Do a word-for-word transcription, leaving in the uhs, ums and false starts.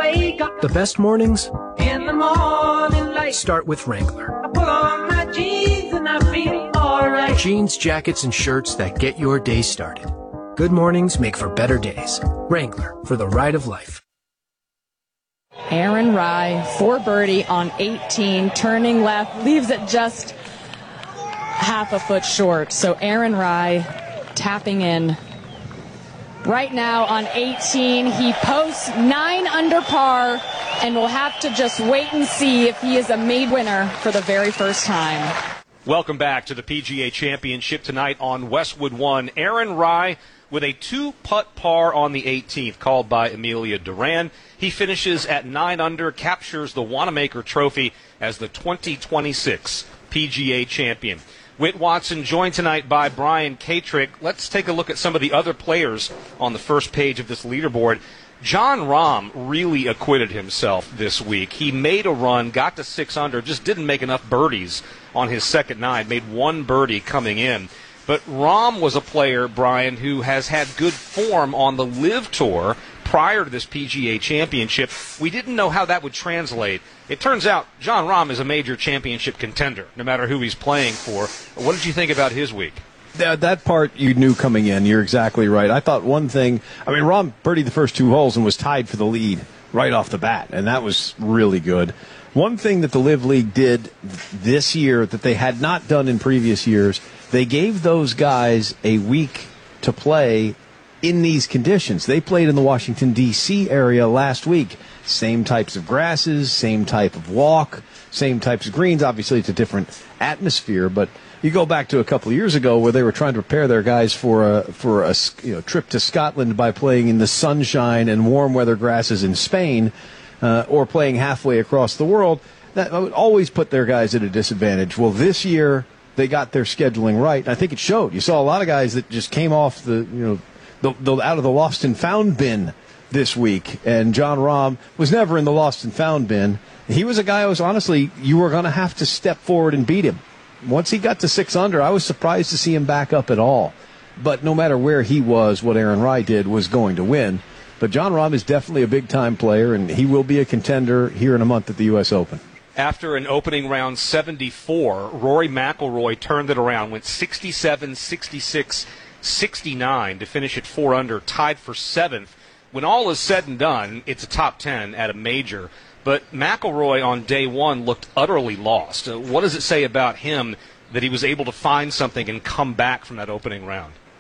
wake up. The best mornings In the morning light, start with Wrangler. I put on my jeans and I feel alright. Jeans, jackets, and shirts that get your day started. Good mornings make for better days. Wrangler, for the ride of life. Aaron Rai for birdie on eighteen, turning left, leaves it just half a foot short. So Aaron Rai tapping in. Right now on eighteen, he posts nine under par, and we'll have to just wait and see if he is a made winner for the very first time. Welcome back to the P G A Championship tonight on Westwood One. Aaron Rai with a two-putt par on the eighteenth, called by Amelia Duran. He finishes at nine under, captures the Wanamaker Trophy as the twenty twenty-six P G A champion. Whit Watson joined tonight by Brian Katrick. Let's take a look at some of the other players on the first page of this leaderboard. Jon Rahm really acquitted himself this week. He made a run, got to six under, just didn't make enough birdies on his second nine, made one birdie coming in. But Rahm was a player, Brian, who has had good form on the LIV Tour prior to this P G A Championship. We didn't know how that would translate. It turns out Jon Rahm is a major championship contender, no matter who he's playing for. What did you think about his week? That, that part you knew coming in. You're exactly right. I thought one thing, I mean, Rahm birdied the first two holes and was tied for the lead right off the bat, and that was really good. One thing that the LIV League did this year that they had not done in previous years, they gave those guys a week to play in these conditions. They played in the Washington, D C area last week. Same types of grasses, same type of walk, same types of greens. Obviously, it's a different atmosphere, but you go back to a couple of years ago where they were trying to prepare their guys for a for a you know, trip to Scotland by playing in the sunshine and warm weather grasses in Spain, uh, or playing halfway across the world. That would always put their guys at a disadvantage. Well, this year they got their scheduling right, and I think it showed. You saw a lot of guys that just came off the you know the, the out of the lost and found bin this week, and Jon Rahm was never in the lost and found bin. He was a guy who was honestly, you were going to have to step forward and beat him. Once he got to six under, I was surprised to see him back up at all. But no matter where he was, what Aaron Rai did was going to win. But Jon Rahm is definitely a big-time player, and he will be a contender here in a month at the U S Open. After an opening round seventy-four, Rory McIlroy turned it around, went sixty-seven, sixty-six, sixty-nine to finish at four under, tied for seventh. When all is said and done, it's a top ten at a major. But McIlroy on day one looked utterly lost. Uh, what does it say about him that he was able to find something and come back from that opening round?